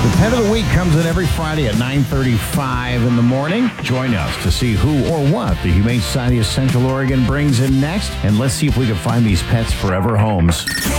The Pet of the Week comes in every Friday at 9:35 in the morning. Join us to see who or what the Humane Society of Central Oregon brings in next. And let's see if we can find these pets forever homes.